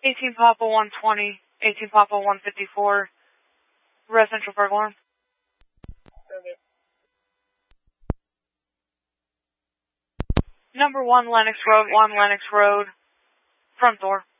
18 Papa 120, 18 Papa 154, residential burglar. Number 1 Lennox Road, front door.